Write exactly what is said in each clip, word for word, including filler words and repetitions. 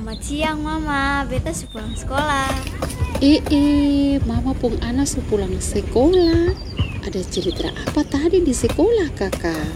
Selamat siang Mama, beta sepulang sekolah. Eh, eh, mama pung anak sepulang sekolah. Ada cerita apa tadi di sekolah, kakak?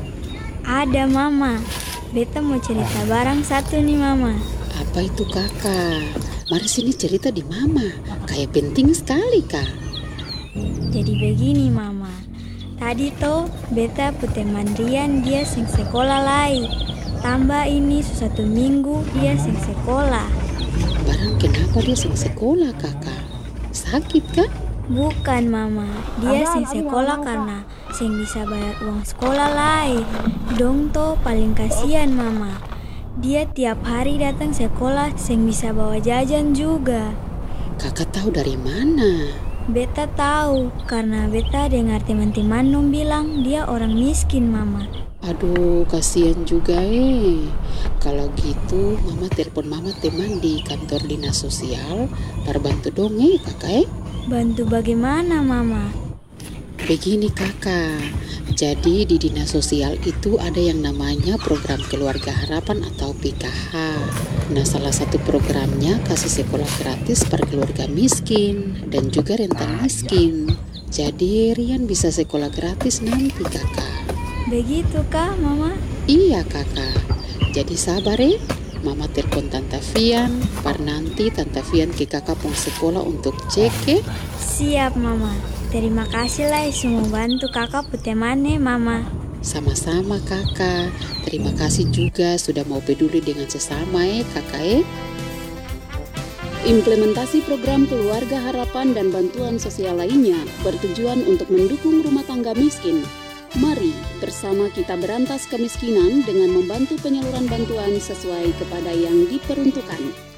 Ada Mama, beta mau cerita barang satu nih Mama. Apa itu, kakak? Mari sini cerita di mama. Kayak penting sekali, kak. Jadi begini Mama, tadi toh beta putih mandrian dia sing sekolah lai. Tambah ini satu minggu dia sing sekolah. Barang kenapa dia sing sekolah, kakak? Sakit, kak? Bukan Mama, dia sing sekolah karena sing bisa bayar uang sekolah lai. Dong toh paling kasihan Mama. Dia tiap hari datang sekolah sing bisa bawa jajan juga. Kakak tahu dari mana? Beta tahu karena beta dengar teman-teman nom bilang dia orang miskin Mama. Aduh, kasihan juga eh. Kalau gitu, mama telepon mama teman di kantor dinas sosial. Para bantu dong eh, kakak eh. Bantu bagaimana Mama? Begini kakak, jadi di dinas sosial itu ada yang namanya program keluarga harapan atau P K H. Nah, salah satu programnya kasih sekolah gratis per keluarga miskin dan juga rentan miskin. Jadi Rian bisa sekolah gratis nanti kakak. Begitu kah Mama? Iya kakak, jadi sabar ya. Mama telepon Tante Fian, par nanti Tante Fian ke kakak pung sekolah untuk cek ya. Siap Mama. Terima kasih lah semua bantu kakak putih mane Mama. Sama-sama kakak, terima kasih juga sudah mau peduli dengan sesama ya kakak ya. Implementasi program keluarga harapan dan bantuan sosial lainnya bertujuan untuk mendukung rumah tangga miskin. Mari bersama kita berantas kemiskinan dengan membantu penyaluran bantuan sesuai kepada yang diperuntukkan.